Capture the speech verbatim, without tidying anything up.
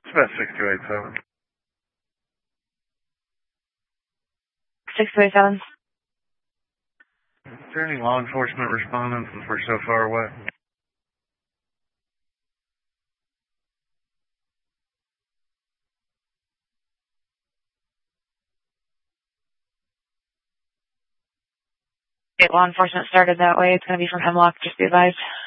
It's about six two eight seven. six two eight seven. Is there any law enforcement responding since we're so far away? Law enforcement started that way. It's going to be from Hemlock, just be advised.